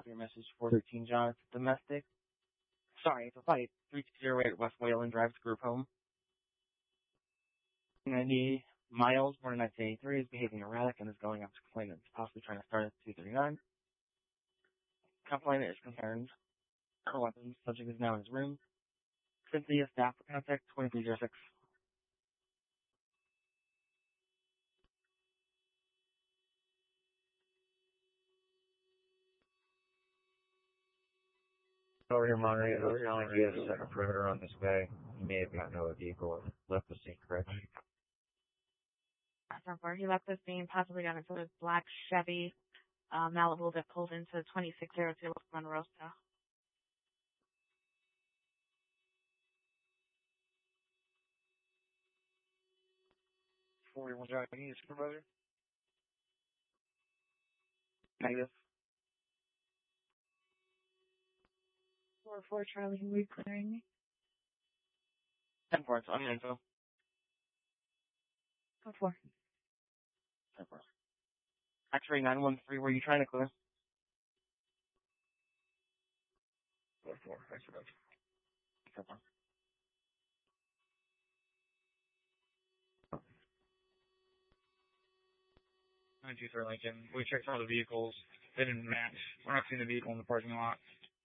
Copy your message 413 John. It's domestic. Sorry, it's a fight. 3208 West Wayland Drive to group home. 90 Miles, born in 1983, is behaving erratic and is going up to complainant. Possibly trying to start at 239. Complainant is concerned for weapons. Subject is now in his room. Cynthia, staff for contact 2306. Over here, Monterey. Over here, only he has a second perimeter on this bay. He may have gotten out of the vehicle and left the scene, correct? From where he left the scene, possibly got into his black Chevy Malibu that pulled into 2602 Monroe. 41 John, can you use supervisor? Negative. 4-4 Charlie, can we clearing me? 10-4, it's on your info. 4-4. 10-4. X-ray 913, were you trying to clear? 4-4, thanks for that. 10-4. Sir Lincoln. We checked some of the vehicles. They didn't match. We're not seeing the vehicle in the parking lot.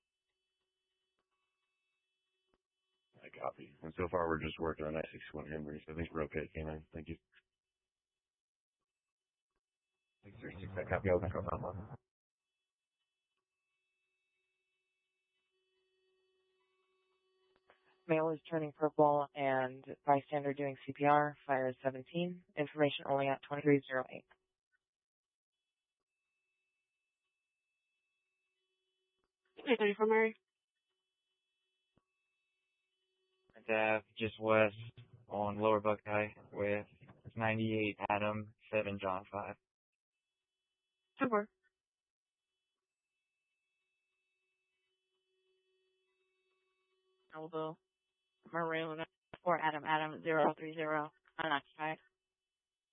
I copy. And so far, we're just working on I-61 Henry, so I think we're okay, Canine. Thank you. 636, I copy. I'll back up on one. Male is turning purple and bystander doing CPR. Fire is 17. Information only at 2308. Hey, 34 Mary. Just west on Lower Buckeye with 98 Adam, 7 John 5. 10-4. Malibu, Maroon, 4 Adam, 030, unoccupied.